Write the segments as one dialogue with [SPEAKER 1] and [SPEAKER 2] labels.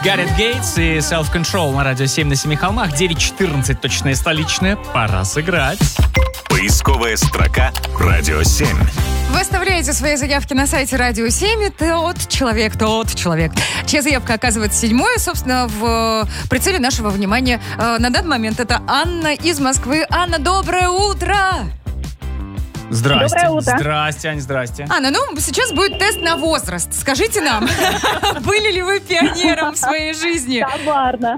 [SPEAKER 1] Гаррет Гейтс и Self Control на радио 7 на 7 холмах. 9:14 точная столичная. Пора сыграть.
[SPEAKER 2] Поисковая строка «Радио 7».
[SPEAKER 3] Вы оставляете свои заявки на сайте Радио 7, тот человек, чья заявка оказывается седьмой, собственно, в прицеле нашего внимания на данный момент это Анна из Москвы. Анна, доброе утро!
[SPEAKER 1] Здрасте.
[SPEAKER 4] Доброе утро.
[SPEAKER 1] Здрасте, Ань, здрасте.
[SPEAKER 3] Анна, сейчас будет тест на возраст. Скажите нам, были ли вы пионером в своей жизни?
[SPEAKER 4] Коварно.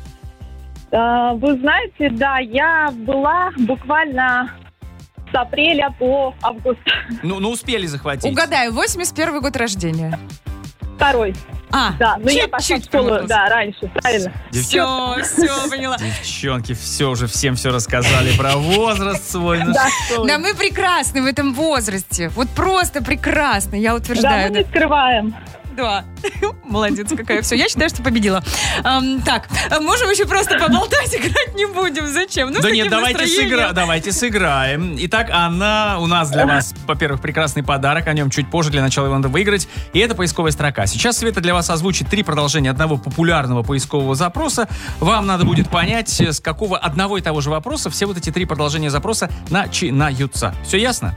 [SPEAKER 4] Вы знаете, да, я была буквально с апреля по август.
[SPEAKER 1] Ну, успели захватить.
[SPEAKER 3] Угадаю, 81 год рождения.
[SPEAKER 4] Второй. Да, но я пошла в школу,
[SPEAKER 3] промахнулся.
[SPEAKER 4] да, раньше, правильно.
[SPEAKER 3] Все, поняла.
[SPEAKER 1] Девчонки, всем все рассказали про возраст свой. Ну
[SPEAKER 4] Да.
[SPEAKER 1] что вы.
[SPEAKER 3] Да, мы прекрасны в этом возрасте. Вот просто прекрасны, я
[SPEAKER 4] Да,
[SPEAKER 3] утверждаю.
[SPEAKER 4] мы не скрываем.
[SPEAKER 3] Да. Молодец какая. Все, я считаю, что победила. Так, можем еще просто поболтать, играть не будем. Зачем? Ну,
[SPEAKER 1] Да
[SPEAKER 3] с
[SPEAKER 1] нет,
[SPEAKER 3] таким настроением.
[SPEAKER 1] давайте сыграем. Итак, Анна, у нас для вас, во-первых, прекрасный подарок. О нем чуть позже, для начала его надо выиграть. И это поисковая строка. Сейчас Света для вас озвучит 3 продолжения одного популярного поискового запроса. Вам надо будет понять, с какого одного и того же вопроса все вот эти 3 продолжения запроса начинаются. Все ясно?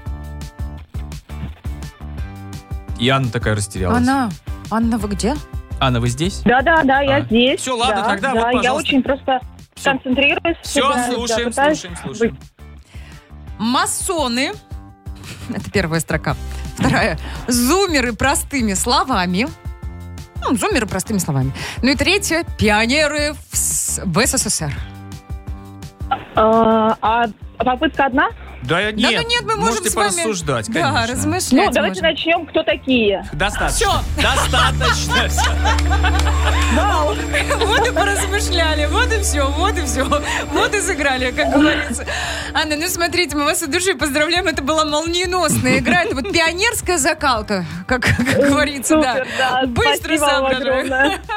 [SPEAKER 1] И Анна такая растерялась.
[SPEAKER 3] Анна, вы где?
[SPEAKER 1] Анна, вы здесь?
[SPEAKER 4] Да, я здесь.
[SPEAKER 1] Всё, ладно,
[SPEAKER 4] Да,
[SPEAKER 1] тогда
[SPEAKER 4] да,
[SPEAKER 1] вот,
[SPEAKER 4] я
[SPEAKER 1] пожалуйста.
[SPEAKER 4] очень просто
[SPEAKER 1] Всё.
[SPEAKER 4] концентрируюсь.
[SPEAKER 1] Все,
[SPEAKER 4] да,
[SPEAKER 1] слушаем.
[SPEAKER 4] пытаюсь быть.
[SPEAKER 3] Масоны. Это первая строка. Вторая. Зумеры простыми словами. Зумеры простыми словами. Ну и третья. Пионеры в СССР.
[SPEAKER 4] А попытка одна?
[SPEAKER 1] Да нет,
[SPEAKER 3] мы можем
[SPEAKER 1] можете
[SPEAKER 3] с вами
[SPEAKER 1] порассуждать,
[SPEAKER 3] да,
[SPEAKER 1] конечно.
[SPEAKER 3] размышлять.
[SPEAKER 4] Ну, давайте
[SPEAKER 3] можем.
[SPEAKER 4] начнем. Кто такие?
[SPEAKER 1] Достаточно.
[SPEAKER 3] Всё.
[SPEAKER 1] Достаточно.
[SPEAKER 3] Вот и поразмышляли, вот и все. Вот и сыграли, как говорится. Анна, смотрите, мы вас от души поздравляем. Это была молниеносная игра. Это вот пионерская закалка, как говорится,
[SPEAKER 4] Супер, да.
[SPEAKER 3] Быстро
[SPEAKER 4] Спасибо вам
[SPEAKER 3] собрали.
[SPEAKER 4] огромное.